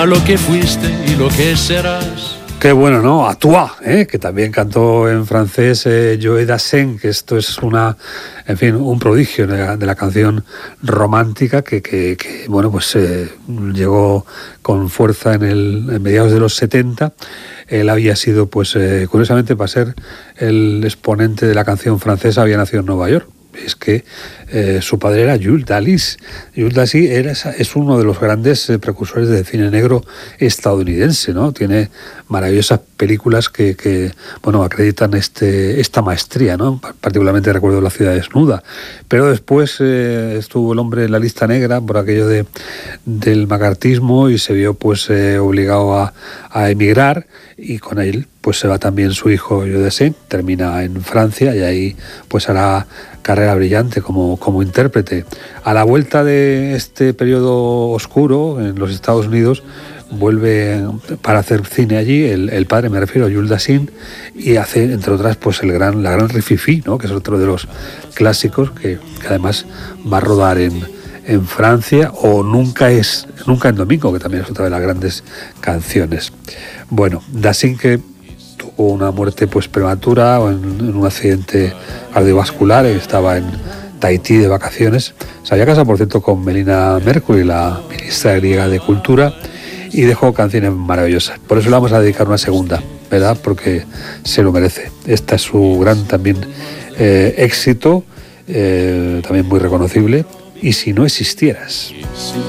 A lo que fuiste y lo que serás. Qué bueno, ¿no? A toi, que también cantó en francés Joe Dassin, que esto es un prodigio de la canción romántica que bueno, pues llegó con fuerza en mediados de los 70. Él había sido, pues, curiosamente, para ser el exponente de la canción francesa, había nacido en Nueva York. Es que su padre era Jules Dalys. Jules Dalys es uno de los grandes precursores del cine negro estadounidense, ¿no? Tiene maravillosas películas que acreditan esta maestría, ¿no? Particularmente recuerdo La ciudad desnuda. Pero después estuvo el hombre en la lista negra por aquello del macartismo y se vio pues obligado a emigrar, y con él pues se va también su hijo Joe Dassin, termina en Francia y ahí pues hará carrera brillante como intérprete. A la vuelta de este periodo oscuro en los Estados Unidos vuelve para hacer cine allí, el padre, me refiero a Jules Dassin, y hace, entre otras, pues la gran Rififi, ¿no? Que es otro de los clásicos que además va a rodar en Francia, o Nunca en domingo, que también es otra de las grandes canciones. Bueno, Dassin, que tuvo una muerte pues prematura en un accidente cardiovascular, estaba en Tahití de vacaciones. Se había casado, por cierto, con Melina Mercury, la ministra griega de Cultura, y dejó canciones maravillosas. Por eso le vamos a dedicar una segunda, ¿verdad? Porque se lo merece. Esta es su gran también éxito, también muy reconocible. Y si no existieras.